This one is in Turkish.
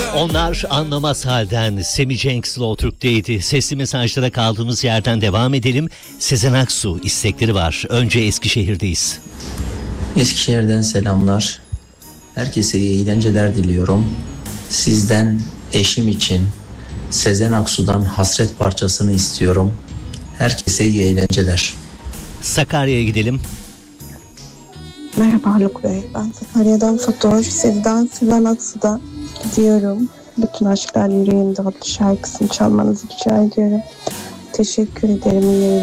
Onlar anlamaz halden Semi Cenk Slow Türk'teydi. Sesli mesajlara kaldığımız yerden devam edelim. Sezen Aksu istekleri var. Önce Eskişehir'deyiz. Eskişehir'den selamlar. Herkese iyi eğlenceler diliyorum. Sizden eşim için Sezen Aksu'dan Hasret parçasını istiyorum. Herkese iyi eğlenceler. Sakarya'ya gidelim. Merhaba Haluk Bey. Ben Sakarya'dan Fatoş. Sevdan Sezen Aksu'dan gidiyorum. Bütün aşklar yüreğimde adlı şarkısını çalmanızı rica ediyorum. Teşekkür ederim. İyi